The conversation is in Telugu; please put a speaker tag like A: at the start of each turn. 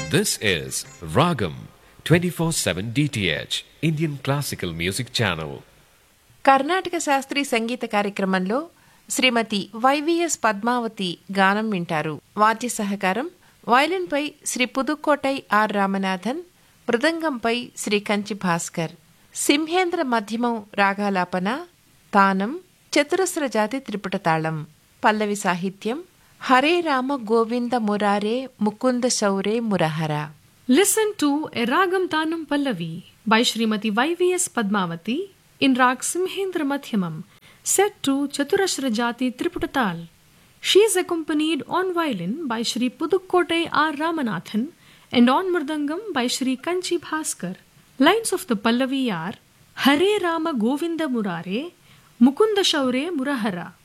A: This is Ragam 24/7 DTH Indian Classical Music Channel.
B: Karnataka శాస్త్రీయ సంగీత కార్యక్రమంలో శ్రీమతి వైవిఎస్ పద్మావతి గానం వింటారు. వాద్య సహకారం వయలిన్పై శ్రీ పుదుక్కోటై ఆర్ రామనాథన్, మృదంగంపై శ్రీ కంచి భాస్కర్. సింహేంద్ర మధ్యమం రాగాలాపన, తానం చతురస్ర జాతి త్రిపుట తాళం. పల్లవి సాహిత్యం Hare Rama Govinda మురారే Mukunda శౌరే మురహర.
C: Listen to a Ragam Tanam Pallavi by Srimati YVS Padmavati in Rag Simhendra Madhyamam, set to Chaturashra Jati Triputatal. She is accompanied on violin by Shri Pudukkottai R. Ramanathan and on mridangam by Shri Kanchi Bhaskar. Lines of the Pallavi are Hare Rama Govinda Murare Mukunda Shaure Murahara.